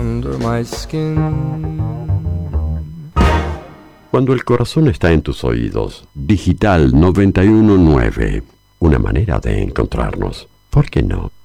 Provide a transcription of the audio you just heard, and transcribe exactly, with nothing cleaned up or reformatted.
under my skin. Cuando el corazón está en tus oídos, Digital noventa y uno punto nueve, una manera de encontrarnos. ¿Por qué no?